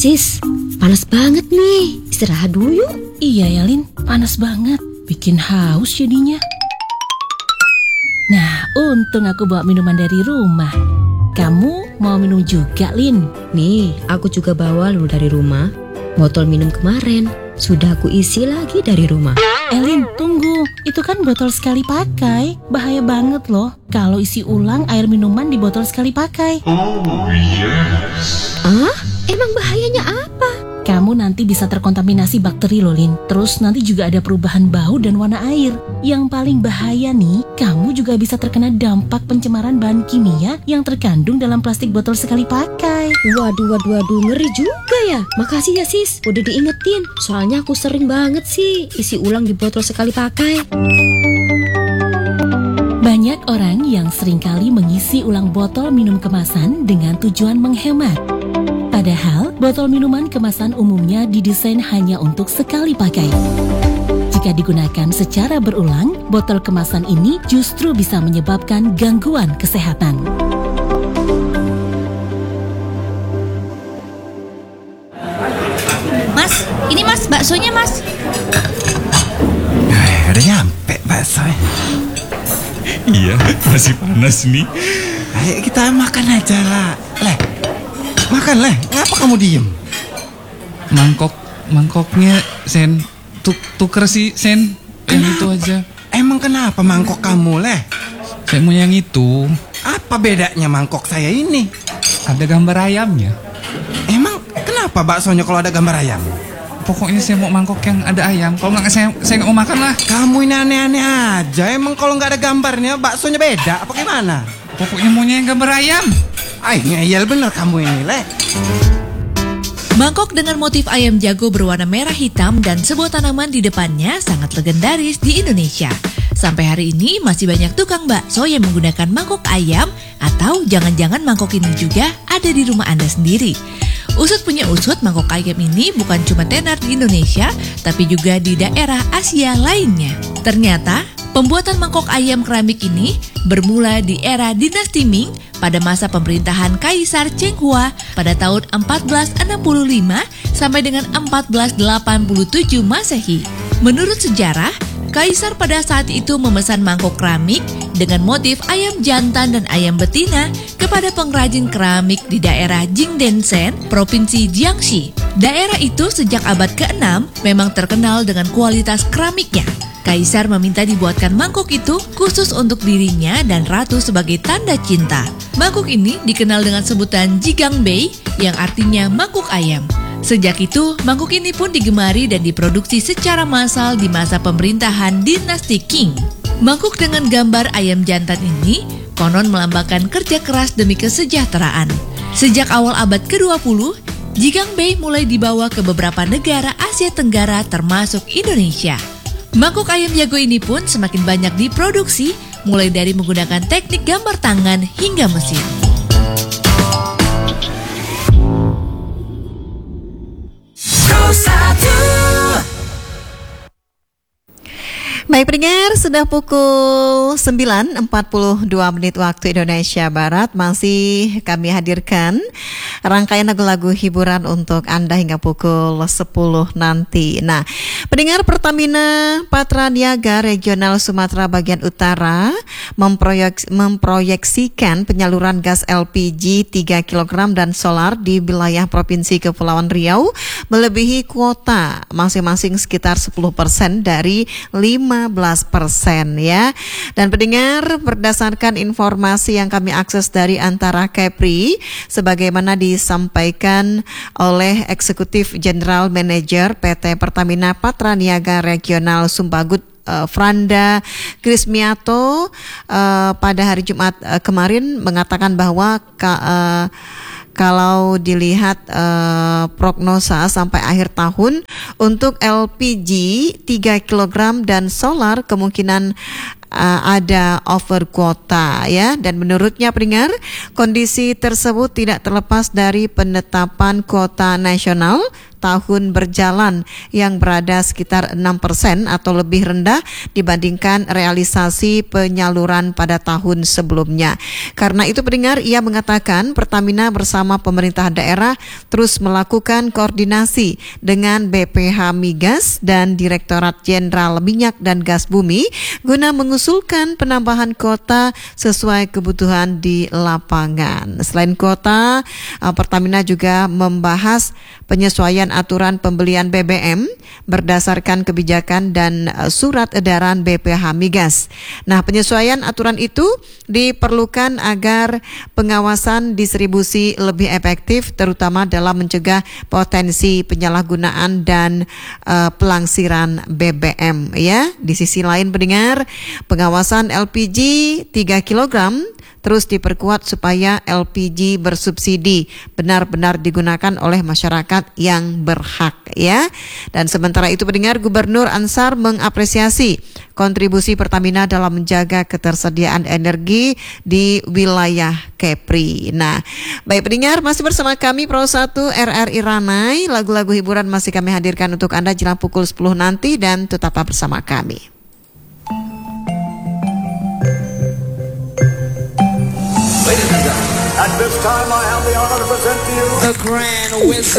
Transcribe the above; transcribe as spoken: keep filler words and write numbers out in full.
sis, panas banget nih. Istirahat dulu yuk. Iya ya Lin, panas banget. Bikin haus jadinya. Nah, untung aku bawa minuman dari rumah. Kamu mau minum juga, Lin? Nih, aku juga bawa lu dari rumah. Botol minum kemarin sudah aku isi lagi dari rumah. Eh Lin, tunggu. Itu kan botol sekali pakai. Bahaya banget loh kalau isi ulang air minuman di botol sekali pakai. Oh yes. Ah? Emang bahayanya apa? Kamu nanti bisa terkontaminasi bakteri loh Lin. Terus nanti juga ada perubahan bau dan warna air. Yang paling bahaya nih, kamu juga bisa terkena dampak pencemaran bahan kimia yang terkandung dalam plastik botol sekali pakai. Waduh, waduh, waduh, ngeri juga ya. Makasih ya sis, udah diingetin. Soalnya aku sering banget sih isi ulang di botol sekali pakai. Banyak orang yang seringkali mengisi ulang botol minum kemasan dengan tujuan menghemat. Padahal, botol minuman kemasan umumnya didesain hanya untuk sekali pakai. Jika digunakan secara berulang, botol kemasan ini justru bisa menyebabkan gangguan kesehatan. Mas, ini mas, baksonya mas. Eh, udah nyampe baksonya. Iya, masih panas nih. Ayo kita makan aja lah. Leh, makan leh. Ngapa kamu diem? Mangkok, mangkoknya Sen, tuk, tuker sih Sen. Yang itu aja. Emang kenapa mangkok kamu leh? Saya mau yang itu. Apa bedanya mangkok saya ini? Ada gambar ayamnya. Emang kenapa baksonya kalau ada gambar ayam? Pokoknya saya mau mangkok yang ada ayam. Kalau nggak saya saya nggak mau makan lah. Kamu ini aneh-aneh aja. Emang kalau nggak ada gambarnya baksonya beda apa gimana? Pokoknya maunya yang gambar ayam. Ay, ngeyel bener kamu ini leh. Mangkok dengan motif ayam jago berwarna merah hitam dan sebuah tanaman di depannya sangat legendaris di Indonesia. Sampai hari ini masih banyak tukang bakso yang menggunakan mangkok ayam atau jangan-jangan mangkok ini juga ada di rumah Anda sendiri. Usut punya usut, mangkok ayam ini bukan cuma tenar di Indonesia, tapi juga di daerah Asia lainnya. Ternyata, pembuatan mangkok ayam keramik ini bermula di era dinasti Ming pada masa pemerintahan Kaisar Cheng Hua pada tahun empat belas enam puluh lima sampai dengan empat belas delapan puluh tujuh Masehi. Menurut sejarah, Kaisar pada saat itu memesan mangkok keramik dengan motif ayam jantan dan ayam betina kepada pengrajin keramik di daerah Jingdenshen, Provinsi Jiangxi. Daerah itu sejak abad keenam memang terkenal dengan kualitas keramiknya. Kaisar meminta dibuatkan mangkok itu khusus untuk dirinya dan ratu sebagai tanda cinta. Mangkok ini dikenal dengan sebutan Jigangbei yang artinya mangkok ayam. Sejak itu, mangkok ini pun digemari dan diproduksi secara massal di masa pemerintahan dinasti Qing. Mangkok dengan gambar ayam jantan ini konon melambangkan kerja keras demi kesejahteraan. Sejak awal abad kedua puluh, Jigangbei mulai dibawa ke beberapa negara Asia Tenggara termasuk Indonesia. Mangkok ayam jago ini pun semakin banyak diproduksi, mulai dari menggunakan teknik gambar tangan hingga mesin. Baik pendengar, sudah pukul sembilan empat puluh dua menit waktu Indonesia Barat. Masih kami hadirkan rangkaian lagu-lagu hiburan untuk Anda hingga pukul sepuluh nanti. Nah, pendengar, Pertamina Patraniaga Regional Sumatera Bagian Utara memproyek, memproyeksikan penyaluran gas L P G tiga kilogram dan solar di wilayah Provinsi Kepulauan Riau melebihi kuota masing-masing sekitar sepuluh persen dari lima belas persen ya. Dan pendengar, berdasarkan informasi yang kami akses dari Antara Kepri, sebagaimana disampaikan oleh Eksekutif General Manager P T Pertamina Patraniaga Regional Sumbagut uh, Franda Krismiato uh, pada hari Jumat uh, kemarin mengatakan bahwa ka, uh, kalau dilihat uh, prognosa sampai akhir tahun untuk L P G tiga kilogram dan solar kemungkinan uh, ada over kuota ya. Dan menurutnya pendengar, kondisi tersebut tidak terlepas dari penetapan kuota nasional tahun berjalan yang berada sekitar enam persen atau lebih rendah dibandingkan realisasi penyaluran pada tahun sebelumnya. Karena itu pendengar, ia mengatakan Pertamina bersama pemerintah daerah terus melakukan koordinasi dengan B P H Migas dan Direktorat Jenderal Minyak dan Gas Bumi guna mengusulkan penambahan kuota sesuai kebutuhan di lapangan. Selain kuota, Pertamina juga membahas penyesuaian aturan pembelian B B M berdasarkan kebijakan dan surat edaran B P H Migas. Nah, penyesuaian aturan itu diperlukan agar pengawasan distribusi lebih efektif, terutama dalam mencegah potensi penyalahgunaan dan uh, pelangsiran B B M. Ya, di sisi lain pendengar, pengawasan L P G tiga kilogram terus diperkuat supaya L P G bersubsidi benar-benar digunakan oleh masyarakat yang berhak, ya. Dan sementara itu pendengar, Gubernur Ansar mengapresiasi kontribusi Pertamina dalam menjaga ketersediaan energi di wilayah Kepri. Nah, baik pendengar, masih bersama kami Pro satu R R I Ranai. Lagu-lagu hiburan masih kami hadirkan untuk Anda jelang pukul sepuluh nanti, dan tetaplah bersama kami. Ladies and gentlemen, at this time I have the honor to present to you the Grand Wizard.